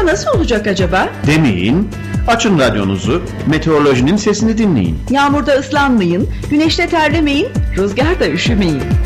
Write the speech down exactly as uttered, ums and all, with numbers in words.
Hava nasıl olacak acaba? Demeyin. Açın radyonuzu, meteorolojinin sesini dinleyin. Yağmurda ıslanmayın, güneşte terlemeyin, rüzgarda üşümeyin.